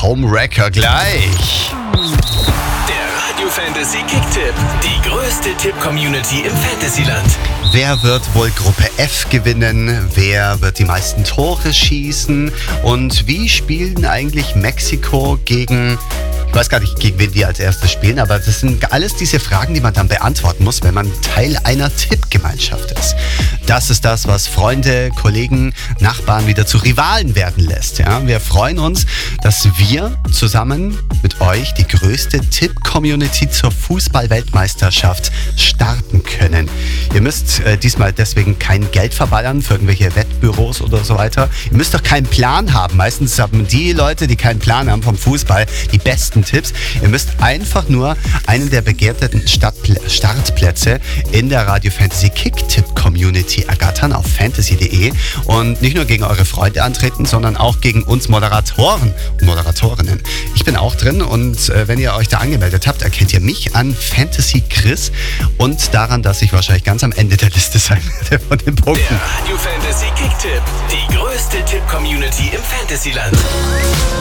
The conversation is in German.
Homewrecker gleich. Der Radio Fantasy Kicktipp. Die größte Tipp-Community im Fantasyland. Wer wird wohl Gruppe F gewinnen? Wer wird die meisten Tore schießen? Und wie spielen eigentlich Mexiko gegen... Ich weiß gar nicht, gegen wen die als erstes spielen, aber das sind alles diese Fragen, die man dann beantworten muss, wenn man Teil einer Tippgemeinschaft ist. Das ist das, was Freunde, Kollegen, Nachbarn wieder zu Rivalen werden lässt. Ja? Wir freuen uns, dass wir zusammen mit euch die größte Tipp-Community zur Fußball-Weltmeisterschaft starten können. Ihr müsst diesmal deswegen kein Geld verballern für irgendwelche Wettbüros oder so weiter. Ihr müsst doch keinen Plan haben. Meistens haben die Leute, die keinen Plan haben vom Fußball, die besten Tipps. Ihr müsst einfach nur einen der begehrten Startplätze in der Radio Fantasy Kicktipp Community ergattern auf fantasy.de und nicht nur gegen eure Freunde antreten, sondern auch gegen uns Moderatoren und Moderatorinnen. Ich bin auch drin und wenn ihr euch da angemeldet habt, erkennt ihr mich an Fantasy Chris und daran, dass ich wahrscheinlich ganz am Ende der Liste sein werde von den Punkten. Der Radio Fantasy Kicktipp. Die größte Tipp-Community im Fantasyland.